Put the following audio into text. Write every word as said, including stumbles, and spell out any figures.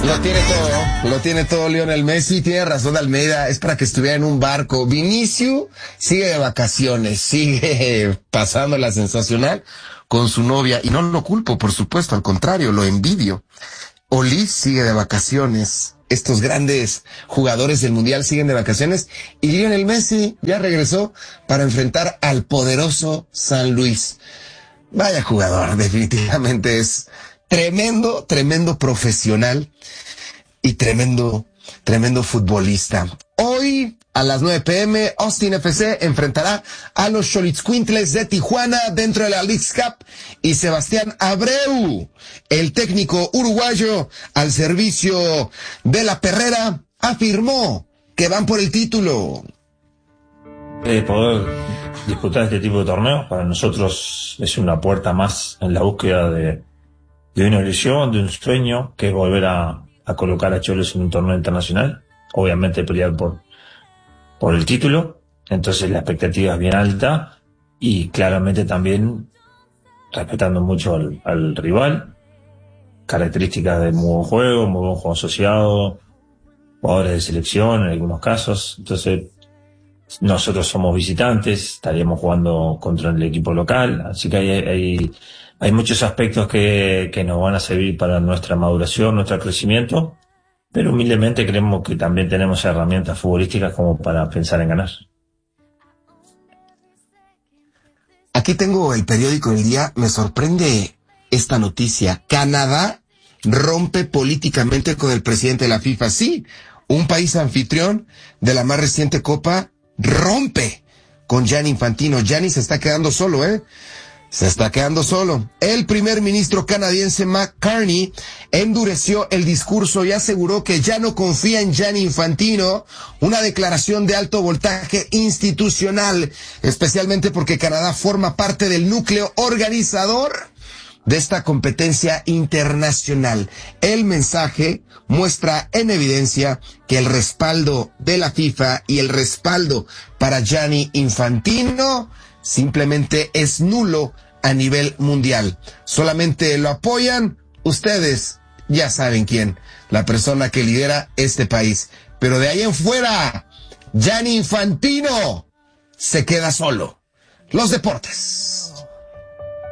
Lo tiene todo, lo tiene todo Lionel Messi, tiene razón Almeida, es para que estuviera en un barco. Vinicius sigue de vacaciones, sigue pasando la sensacional con su novia, y no lo culpo, por supuesto, al contrario, lo envidio. Oli sigue de vacaciones, estos grandes jugadores del Mundial siguen de vacaciones, y Lionel Messi ya regresó para enfrentar al poderoso San Luis. Vaya jugador, definitivamente es tremendo, tremendo profesional y tremendo, tremendo futbolista. Hoy, a las nueve pe eme, Austin F C enfrentará a los Xolitzcuintles de Tijuana dentro de la Leagues Cup, y Sebastián Abreu, el técnico uruguayo al servicio de la Perrera, afirmó que van por el título. Eh, poder disputar este tipo de torneos para nosotros es una puerta más en la búsqueda de, de una ilusión, de un sueño, que es volver a, a colocar a Cholos en un torneo internacional, obviamente pelear por, por el título. Entonces la expectativa es bien alta, y claramente también respetando mucho al, al rival, características de muy buen juego, muy buen juego asociado, jugadores de selección en algunos casos. Entonces nosotros somos visitantes, estaríamos jugando contra el equipo local, así que hay, hay, hay muchos aspectos que, que nos van a servir para nuestra maduración, nuestro crecimiento, pero humildemente creemos que también tenemos herramientas futbolísticas como para pensar en ganar. Aquí tengo el periódico del día, me sorprende esta noticia. Canadá rompe políticamente con el presidente de la FIFA. Sí, un país anfitrión de la más reciente Copa rompe con Gianni Infantino. Gianni se está quedando solo, ¿eh? Se está quedando solo. El primer ministro canadiense Mark Carney endureció el discurso y aseguró que ya no confía en Gianni Infantino, una declaración de alto voltaje institucional, especialmente porque Canadá forma parte del núcleo organizador de esta competencia internacional. El mensaje muestra en evidencia que el respaldo de la FIFA y el respaldo para Gianni Infantino simplemente es nulo a nivel mundial. Solamente lo apoyan ustedes, ya saben quién, la persona que lidera este país. Pero de ahí en fuera, Gianni Infantino se queda solo. Los deportes.